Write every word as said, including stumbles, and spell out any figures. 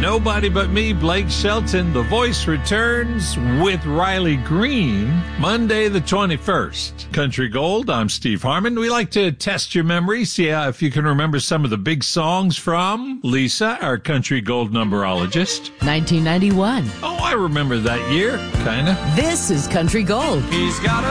Nobody But Me, Blake Shelton. The Voice returns with Riley Green Monday the twenty-first. Country Gold, I'm Steve Harmon. We like to test your memory, see if you can remember some of the big songs from Lisa, our Country Gold numberologist. nineteen ninety-one. Oh, I remember that year, kind of. This is Country Gold. He's got a